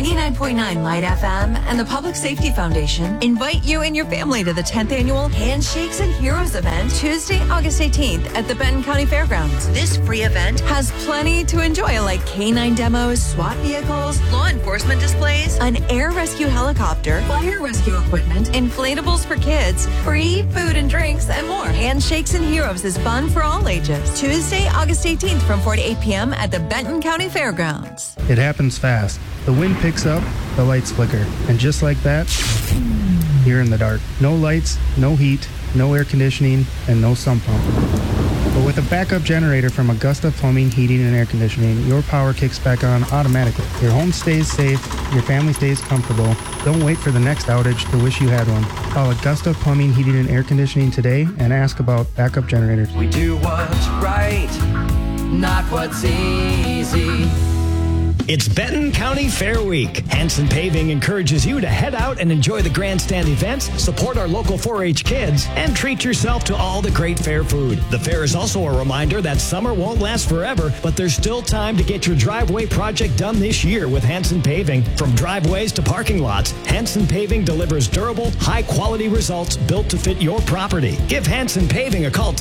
99.9 Light FM and the Public Safety Foundation invite you and your family to the 10th annual Handshakes and Heroes event, Tuesday, August 18th at the Benton County Fairgrounds. This free event has plenty to enjoy, like canine demos, SWAT vehicles, law enforcement displays, an air rescue helicopter, fire rescue equipment, inflatables for kids, free food and drinks, and more. Handshakes and Heroes is fun for all ages. Tuesday, August 18th from 4 to 8 p.m. at the Benton County Fairgrounds. It happens fast. The wind picks up, the lights flicker, and just like that, you're in the dark. No lights, no heat, no air conditioning, and no sump pump. But with a backup generator from Augusta Plumbing, Heating, and Air Conditioning, your power kicks back on automatically. Your home stays safe, your family stays comfortable. Don't wait for the next outage to wish you had one. Call Augusta Plumbing, Heating, and Air Conditioning today and ask about backup generators. We do what's right, not what's easy. It's Benton County Fair Week. Hanson Paving encourages you to head out and enjoy the grandstand events, support our local 4-H kids, and treat yourself to all the great fair food. The fair is also a reminder that summer won't last forever, but there's still time to get your driveway project done this year with Hanson Paving. From driveways to parking lots, Hanson Paving delivers durable, high-quality results built to fit your property. Give Hanson Paving a call today